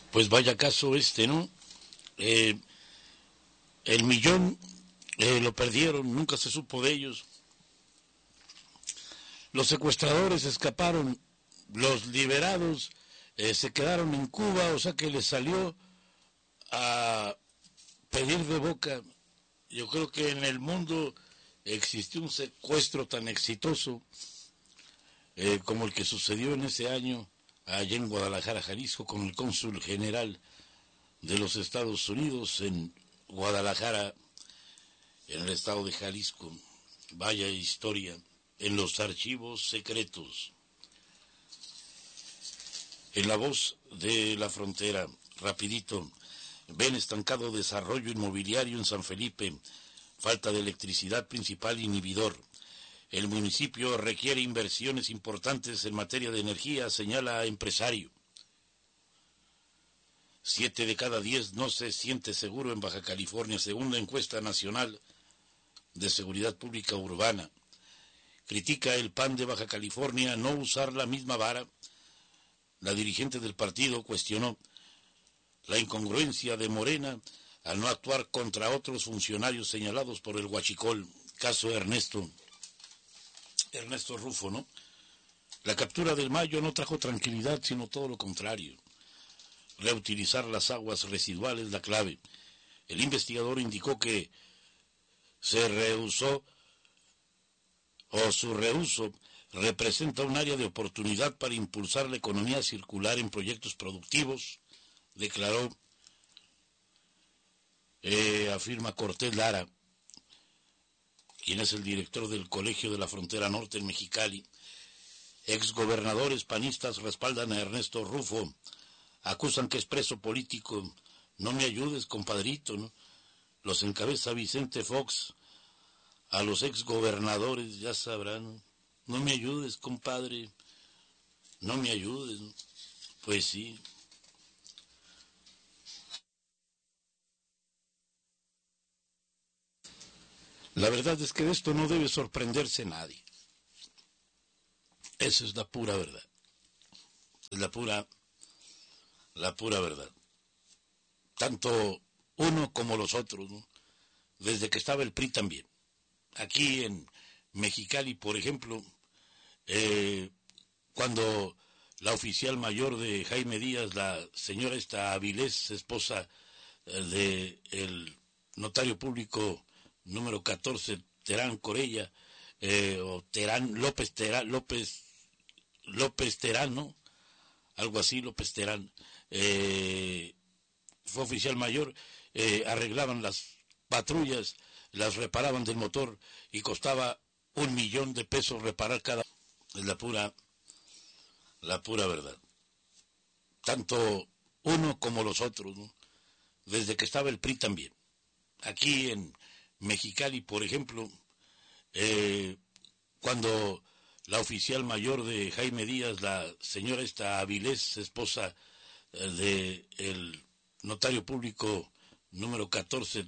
Pues vaya caso este, ¿no? El millón lo perdieron, nunca se supo de ellos. Los secuestradores escaparon, los liberados se quedaron en Cuba, o sea que les salió a pedir de boca. Yo creo que en el mundo existió un secuestro tan exitoso como el que sucedió en ese año allá en Guadalajara, Jalisco, con el cónsul general de los Estados Unidos en Guadalajara, en el estado de Jalisco. Vaya historia en los archivos secretos. En La Voz de la Frontera, rapidito, ven estancado desarrollo inmobiliario en San Felipe, falta de electricidad principal inhibidor. El municipio requiere inversiones importantes en materia de energía, señala empresario. 7 de cada 10 no se siente seguro en Baja California, según la encuesta nacional de seguridad pública urbana. Critica el PAN de Baja California no usar la misma vara. La dirigente del partido cuestionó la incongruencia de Morena al no actuar contra otros funcionarios señalados por el huachicol, caso Ernesto Rufo, ¿no? La captura del Mayo no trajo tranquilidad, sino todo lo contrario. Reutilizar las aguas residuales la clave. El investigador indicó que su reuso representa un área de oportunidad para impulsar la economía circular en proyectos productivos, declaró, afirma Cortés Lara, quien es el director del Colegio de la Frontera Norte en Mexicali. Exgobernadores panistas respaldan a Ernesto Rufo, acusan que es preso político. No me ayudes, compadrito, ¿no? Los encabeza Vicente Fox. A los exgobernadores ya sabrán. No me ayudes, compadre. No me ayudes. Pues sí. La verdad es que de esto no debe sorprenderse nadie. Esa es la pura verdad. Es la pura verdad. Tanto uno como los otros, ¿no? Desde que estaba el PRI también. Aquí en Mexicali, por ejemplo, cuando la oficial mayor de Jaime Díaz, la señora esta Avilés, esposa del notario público número 14, Terán Corella, o Terán, López Terán, ¿no? Algo así, López Terán, fue oficial mayor, arreglaban las patrullas, las reparaban del motor y costaba $1,000,000 reparar cada. Es la pura verdad. Tanto uno como los otros, ¿no? Desde que estaba el PRI también. Aquí en Mexicali, por ejemplo, cuando la oficial mayor de Jaime Díaz, la señora esta Avilés, esposa del notario público número 14,